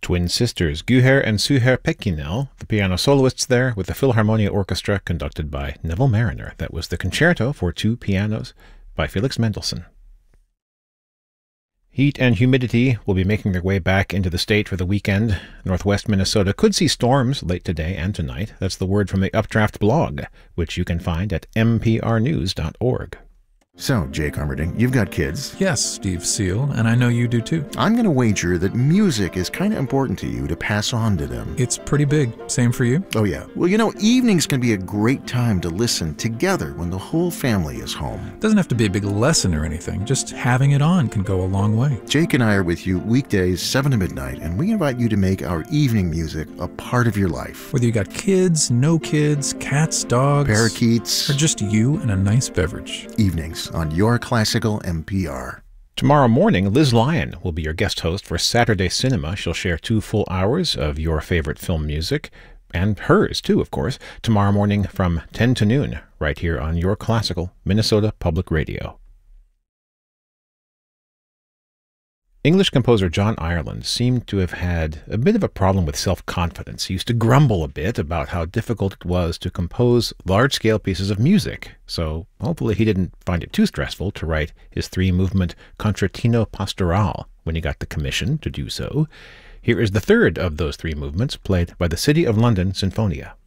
Twin sisters Guher and Suher Pekkinel, the piano soloists there, with the Philharmonia Orchestra conducted by Neville Marriner. That was the Concerto for Two Pianos by Felix Mendelssohn. Heat and humidity will be making their way back into the state for the weekend. Northwest Minnesota could see storms late today and tonight. That's the word from the Updraft blog, which you can find at mprnews.org. So, Jake Armerding, you've got kids. Yes, Steve Seal, and I know you do too. I'm going to wager that music is kind of important to you to pass on to them. It's pretty big. Same for you? Oh, yeah. Well, evenings can be a great time to listen together when the whole family is home. Doesn't have to be a big lesson or anything. Just having it on can go a long way. Jake and I are with you weekdays 7 to midnight, and we invite you to make our evening music a part of your life. Whether you got kids, no kids, cats, dogs, parakeets, or just you and a nice beverage. Evenings on Your Classical NPR. Tomorrow morning, Liz Lyon will be your guest host for Saturday Cinema. She'll share 2 full hours of your favorite film music, and hers too, of course, tomorrow morning from 10 to noon, right here on Your Classical, Minnesota Public Radio. English composer John Ireland seemed to have had a bit of a problem with self-confidence. He used to grumble a bit about how difficult it was to compose large-scale pieces of music, so hopefully he didn't find it too stressful to write his 3-movement Concertino Pastoral when he got the commission to do so. Here is the third of those 3 movements, played by the City of London Sinfonia.